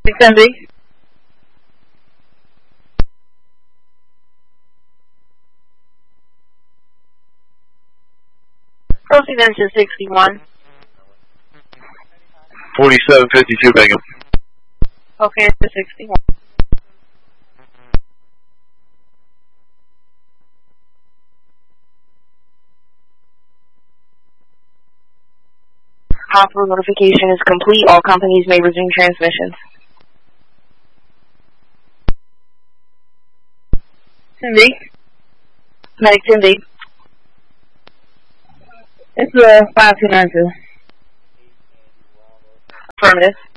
6MB. Proceed into 61. 4752 Bingham. Okay, to 61. Hospital notification is complete. All companies may resume transmissions. 10B. Medic 10B. It's 5292. Affirmative.